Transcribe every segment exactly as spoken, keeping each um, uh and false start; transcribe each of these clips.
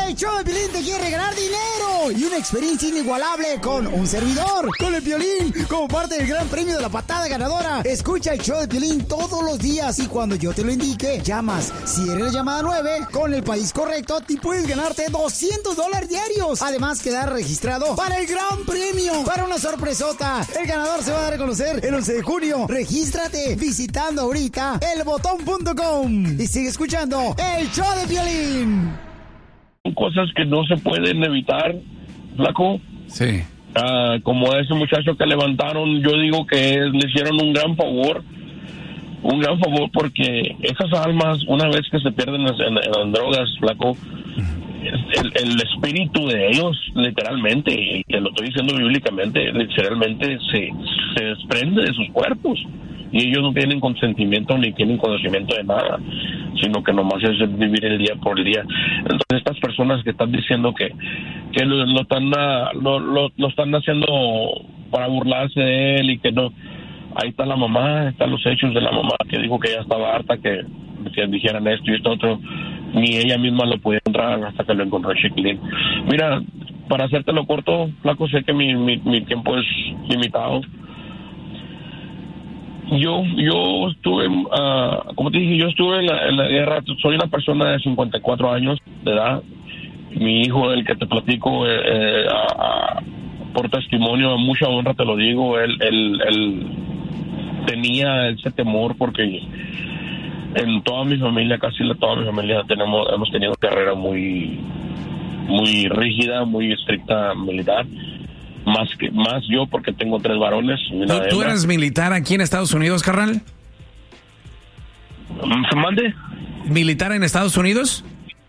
El show de Piolín te quiere ganar dinero y una experiencia inigualable con un servidor, con el Piolín, como parte del gran premio de la patada ganadora. Escucha el show de Piolín todos los días y cuando yo te lo indique, llamas. Si eres la llamada nueve, con el país correcto, te puedes ganarte doscientos dólares diarios. Además, quedar registrado para el gran premio, para una sorpresota. El ganador se va a dar a conocer el once de junio. Regístrate visitando ahorita el botón punto com y sigue escuchando el show de Piolín. Cosas que no se pueden evitar, flaco. Sí. Uh, como ese muchacho que levantaron, yo digo que le hicieron un gran favor, un gran favor, porque esas almas, una vez que se pierden en, en, en las drogas, flaco, el, el espíritu de ellos, literalmente, y te lo estoy diciendo bíblicamente, literalmente se, se desprende de sus cuerpos. Y ellos no tienen consentimiento ni tienen conocimiento de nada, sino que nomás es vivir el día por día. Entonces estas personas que están diciendo que, que lo, lo están lo, lo, lo están haciendo para burlarse de él y que no, ahí está la mamá, están los hechos de la mamá que dijo que ella estaba harta que, que dijeran esto y esto otro, ni ella misma lo podía encontrar hasta que lo encontró Chiquilín. Mira, para hacértelo corto, flaco, sé que mi, mi, mi tiempo es limitado. Yo yo estuve, uh, como te dije, yo estuve en la, en la guerra, soy una persona de cincuenta y cuatro años de edad. Mi hijo, el que te platico, eh, eh, uh, por testimonio, a mucha honra te lo digo, él, él, él tenía ese temor porque en toda mi familia, casi la, toda mi familia, tenemos hemos tenido carrera muy, muy rígida, muy estricta militar. Más que más yo porque tengo tres varones. ¿Tú, ¿Tú eres militar aquí en Estados Unidos, carnal? ¿Se mande? ¿Militar en Estados Unidos?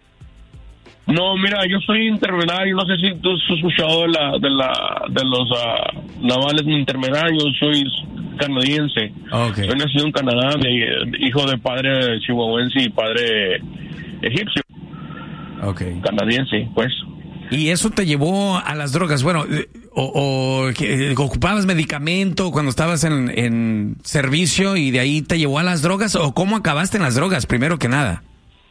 No, mira, yo soy intermediario. No sé si tú has escuchado de la de la de los uh, navales intermediarios. Soy canadiense. Okay. Soy nacido en Canadá, de, hijo de padre chihuahuense y padre egipcio. Okay. Canadiense, pues. ¿Y eso te llevó a las drogas? Bueno, o, o que ocupabas medicamento cuando estabas en, en servicio y de ahí te llevó a las drogas, o cómo acabaste en las drogas, primero que nada.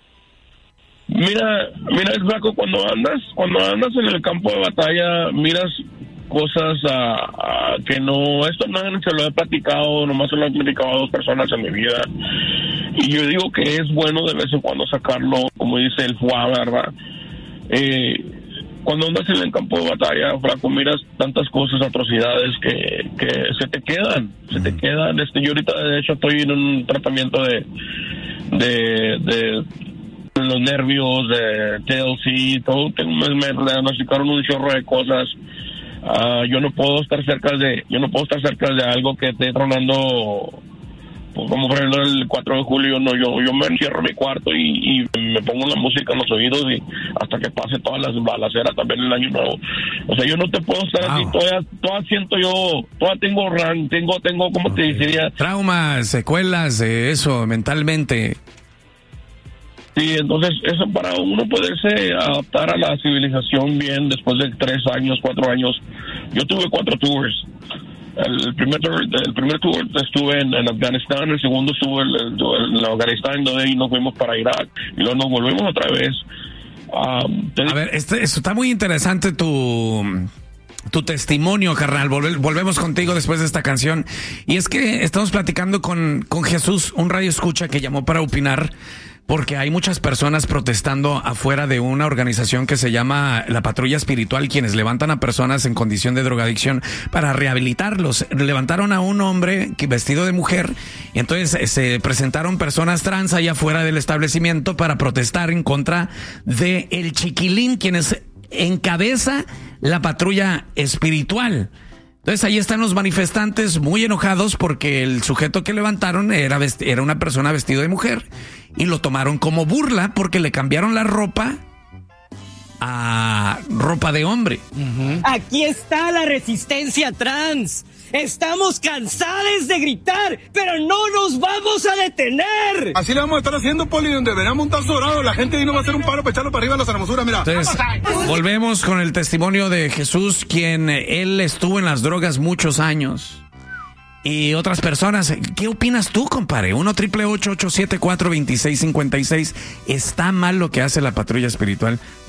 Mira, mira, el flaco, cuando andas, cuando andas en el campo de batalla, miras cosas uh, uh, que no, esto no se lo he platicado, nomás se lo he platicado a dos personas en mi vida, y yo digo que es bueno de vez en cuando sacarlo, como dice el F U A, ¿verdad? Eh, Cuando andas en el campo de batalla, flaco, miras tantas cosas, atrocidades que, que se te quedan, se te quedan. Este, yo ahorita, de hecho, estoy en un tratamiento de de, de, de los nervios, de T L C, todo. Tengo, me, me diagnosticaron un chorro de cosas. Uh, yo no puedo estar cerca de, yo no puedo estar cerca de algo que esté tronando. Como por ejemplo el cuatro de julio, no, yo yo me encierro en mi cuarto y, y me pongo la música en los oídos y hasta que pase todas las balaceras también el año nuevo. O sea, yo no te puedo estar wow. así, todavía, todavía siento yo, todavía tengo ran, tengo, tengo, ¿cómo okay. te diría? Traumas, secuelas, eh, eso, mentalmente. Sí, entonces eso para uno poderse adaptar a la civilización bien después de tres años, cuatro años. Yo tuve cuatro tours. El primer tour, el primer tour estuve en, en Afganistán, el segundo estuve en, en Afganistán, donde ahí nos fuimos para Irak y luego nos volvimos otra vez. Um, te... A ver, este, esto está muy interesante tu, tu testimonio, carnal. Volve, volvemos contigo después de esta canción. Y es que estamos platicando con, con Jesús, un radio escucha que llamó para opinar, porque hay muchas personas protestando afuera de una organización que se llama la Patrulla Espiritual, quienes levantan a personas en condición de drogadicción para rehabilitarlos. Levantaron a un hombre que vestido de mujer, y entonces se presentaron personas trans allá afuera del establecimiento para protestar en contra de el Chiquilín, quienes encabeza la Patrulla Espiritual. Entonces ahí están los manifestantes muy enojados porque el sujeto que levantaron era, vest- era una persona vestida de mujer y lo tomaron como burla porque le cambiaron la ropa a ropa de hombre. Uh-huh. Aquí está la resistencia trans. Estamos cansados de gritar, pero no nos vamos a detener. Así le vamos a estar haciendo, Poli, donde veremos un tazo dorado. La gente no va a hacer un paro para echarlo para arriba a las hermosuras, mira. Entonces, volvemos con el testimonio de Jesús, quien él estuvo en las drogas muchos años. Y otras personas, ¿qué opinas tú, compadre? uno triple ocho ocho siete cuatro dos seis cinco seis. ¿Está mal lo que hace la Patrulla Espiritual?